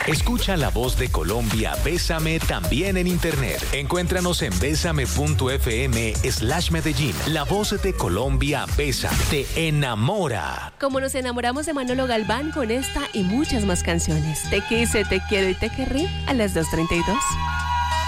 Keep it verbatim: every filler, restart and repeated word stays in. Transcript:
Escucha la voz de Colombia, Bésame, también en internet. Encuéntranos en bésame.fm slash Medellín. La voz de Colombia, Bésame, te enamora. Como nos enamoramos de Manolo Galván con esta y muchas más canciones. Te quise, te quiero y te querrí a las dos treinta y dos.